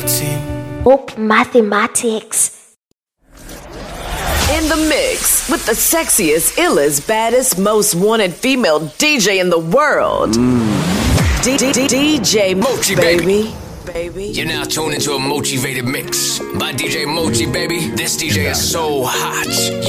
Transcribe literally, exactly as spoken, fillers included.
team. Hope Mathematics. In the mix with the sexiest, illest, baddest, most wanted female D J in the world. Mm. D- D- D- DJ Mochi, baby. baby. baby. You're now tuned into a motivated mix by D J Mochi, baby. This D J is so hot.